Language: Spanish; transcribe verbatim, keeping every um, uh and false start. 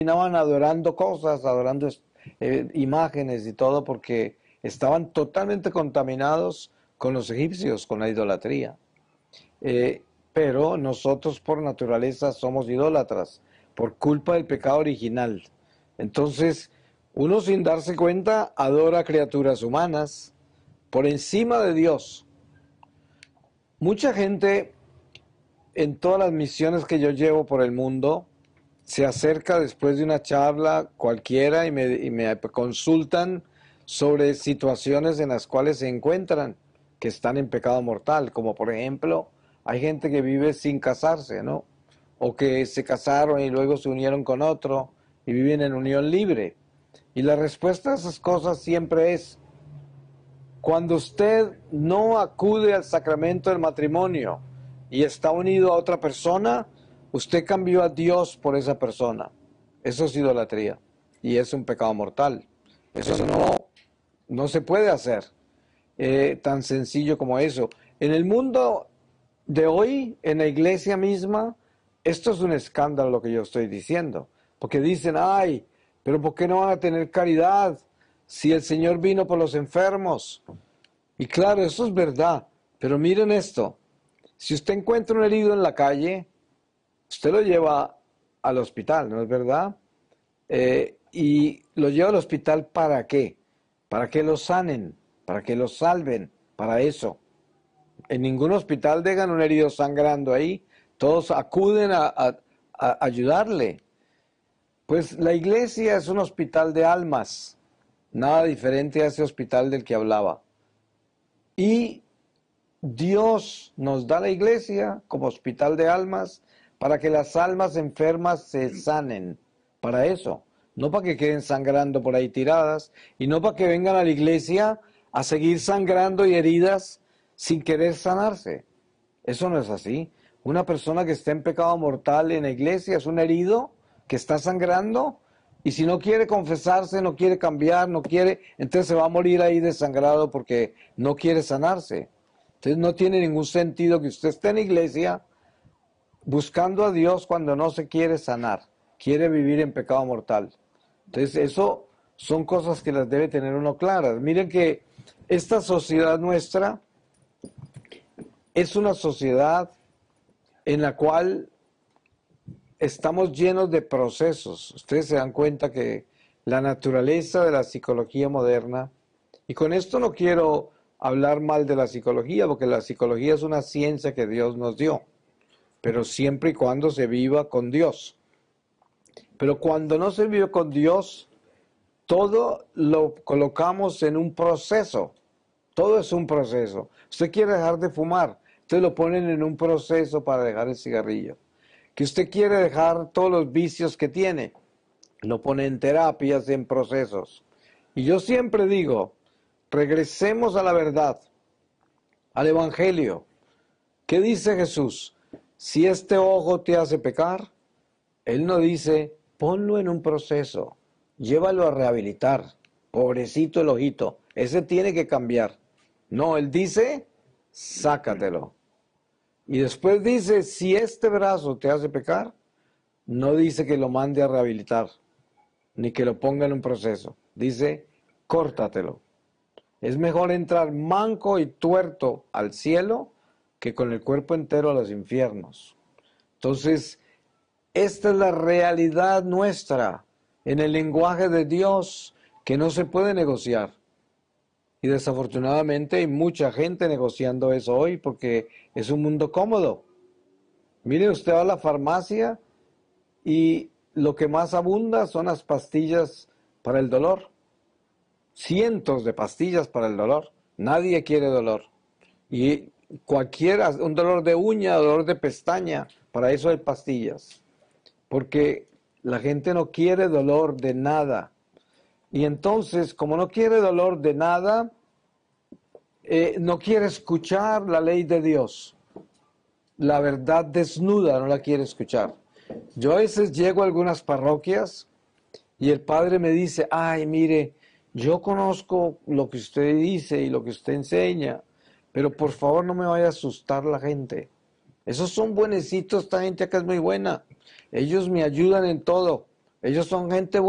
terminaban adorando cosas, adorando eh, imágenes y todo, porque estaban totalmente contaminados con los egipcios, con la idolatría. Eh, pero nosotros por naturaleza somos idólatras, por culpa del pecado original. Entonces, uno sin darse cuenta adora criaturas humanas por encima de Dios. Mucha gente en todas las misiones que yo llevo por el mundo se acerca después de una charla cualquiera y me, y me consultan sobre situaciones en las cuales se encuentran que están en pecado mortal, como por ejemplo, hay gente que vive sin casarse, ¿no? O que se casaron y luego se unieron con otro y viven en unión libre. Y la respuesta a esas cosas siempre es: cuando usted no acude al sacramento del matrimonio y está unido a otra persona, usted cambió a Dios por esa persona. Eso es idolatría y es un pecado mortal. Eso no, no se puede hacer eh, tan sencillo como eso. En el mundo de hoy, en la iglesia misma, esto es un escándalo lo que yo estoy diciendo. Porque dicen, ay, pero ¿por qué no van a tener caridad si el Señor vino por los enfermos? Y claro, eso es verdad, pero miren esto. Si usted encuentra un herido en la calle, usted lo lleva al hospital, ¿no es verdad? Eh, y lo lleva al hospital ¿para qué? Para que lo sanen, para que lo salven, para eso. En ningún hospital dejan un herido sangrando ahí, todos acuden a, a, a ayudarle. Pues la iglesia es un hospital de almas, nada diferente a ese hospital del que hablaba. Y Dios nos da la iglesia como hospital de almas para que las almas enfermas se sanen, para eso, no para que queden sangrando por ahí tiradas y no para que vengan a la iglesia a seguir sangrando y heridas sin querer sanarse. Eso no es así. Una persona que está en pecado mortal en la iglesia es un herido que está sangrando y si no quiere confesarse, no quiere cambiar, no quiere, entonces se va a morir ahí desangrado porque no quiere sanarse. Entonces no tiene ningún sentido que usted esté en la iglesia buscando a Dios cuando no se quiere sanar, quiere vivir en pecado mortal. Entonces eso son cosas que las debe tener uno claras. Miren que esta sociedad nuestra es una sociedad en la cual estamos llenos de procesos. Ustedes se dan cuenta que la naturaleza de la psicología moderna, y con esto no quiero hablar mal de la psicología, porque la psicología es una ciencia que Dios nos dio, pero siempre y cuando se viva con Dios. Pero cuando no se vive con Dios, todo lo colocamos en un proceso. Todo es un proceso. Usted quiere dejar de fumar, entonces lo ponen en un proceso para dejar el cigarrillo. Que usted quiere dejar todos los vicios que tiene, lo pone en terapias, en procesos. Y yo siempre digo, regresemos a la verdad, al Evangelio. ¿Qué dice Jesús? Si este ojo te hace pecar, Él no dice, ponlo en un proceso, llévalo a rehabilitar, pobrecito el ojito, ese tiene que cambiar. No, Él dice, sácatelo. Y después dice, si este brazo te hace pecar, no dice que lo mande a rehabilitar, ni que lo ponga en un proceso. Dice, córtatelo. Es mejor entrar manco y tuerto al cielo que con el cuerpo entero a los infiernos. Entonces, esta es la realidad nuestra en el lenguaje de Dios que no se puede negociar. Y desafortunadamente hay mucha gente negociando eso hoy porque es un mundo cómodo. Mire, usted va a la farmacia y lo que más abunda son las pastillas para el dolor. Cientos de pastillas para el dolor. Nadie quiere dolor. Y cualquiera, un dolor de uña, dolor de pestaña, para eso hay pastillas. Porque la gente no quiere dolor de nada. Y entonces, como no quiere dolor de nada, eh, no quiere escuchar la ley de Dios. La verdad desnuda no la quiere escuchar. Yo a veces llego a algunas parroquias y el padre me dice, ay, mire, yo conozco lo que usted dice y lo que usted enseña, pero por favor no me vaya a asustar la gente. Esos son buenecitos, esta gente acá es muy buena. Ellos me ayudan en todo, Ellos son gente